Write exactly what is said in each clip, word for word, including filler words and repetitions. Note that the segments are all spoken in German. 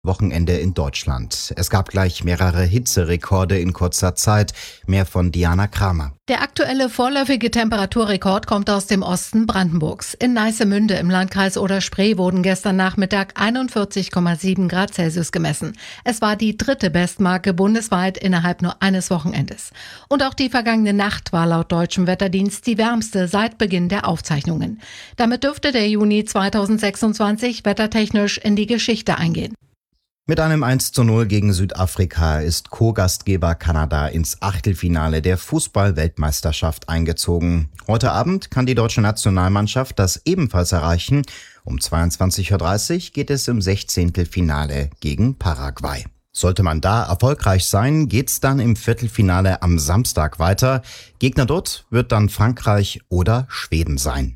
Wochenende in Deutschland. Es gab gleich mehrere Hitzerekorde in kurzer Zeit. Mehr von Diana Kramer. Der aktuelle vorläufige Temperaturrekord kommt aus dem Osten Brandenburgs. In Neissemünde im Landkreis Oder-Spree wurden gestern Nachmittag einundvierzig Komma sieben Grad Celsius gemessen. Es war die dritte Bestmarke bundesweit innerhalb nur eines Wochenendes. Und auch die vergangene Nacht war laut deutschem Wetterdienst die wärmste seit Beginn der Aufzeichnungen. Damit dürfte der Juni zweitausendsechsundzwanzig wettertechnisch in die Geschichte eingehen. Mit einem eins zu null gegen Südafrika ist Co-Gastgeber Kanada ins Achtelfinale der Fußball-Weltmeisterschaft eingezogen. Heute Abend kann die deutsche Nationalmannschaft das ebenfalls erreichen. Um zweiundzwanzig Uhr dreißig geht es im Sechzehntelfinale gegen Paraguay. Sollte man da erfolgreich sein, geht's dann im Viertelfinale am Samstag weiter. Gegner dort wird dann Frankreich oder Schweden sein.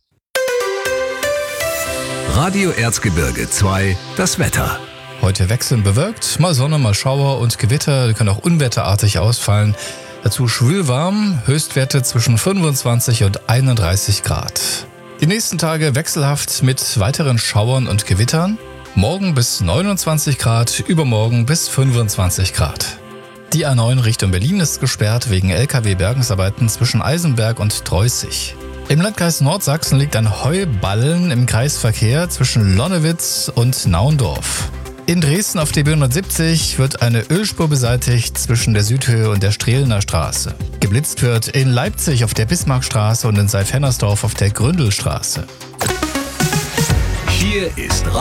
Radio Erzgebirge zwei, das Wetter. Heute wechselnd bewölkt, mal Sonne, mal Schauer und Gewitter, die können auch unwetterartig ausfallen. Dazu schwülwarm, Höchstwerte zwischen fünfundzwanzig und einunddreißig Grad. Die nächsten Tage wechselhaft mit weiteren Schauern und Gewittern. Morgen bis neunundzwanzig Grad, übermorgen bis fünfundzwanzig Grad. Die A neun Richtung Berlin ist gesperrt wegen L K W-Bergungsarbeiten zwischen Eisenberg und Treußig. Im Landkreis Nordsachsen liegt ein Heuballen im Kreisverkehr zwischen Lonnewitz und Naundorf. In Dresden auf der B hundertsiebzig wird eine Ölspur beseitigt zwischen der Südhöhe und der Strehlener Straße. Geblitzt wird in Leipzig auf der Bismarckstraße und in Seilfennersdorf auf der Gründelstraße. Hier ist